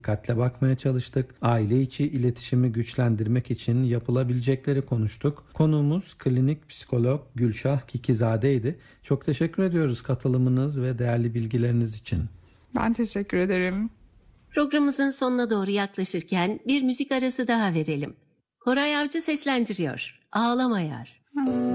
Dikkatle bakmaya çalıştık. Aile içi iletişimi güçlendirmek için yapılabilecekleri konuştuk. Konuğumuz klinik psikolog Gülşah Kikizade'ydi. Çok teşekkür ediyoruz katılımınız ve değerli bilgileriniz için. Ben teşekkür ederim. Programımızın sonuna doğru yaklaşırken bir müzik arası daha verelim. Koray Avcı seslendiriyor. Ağlama Yar.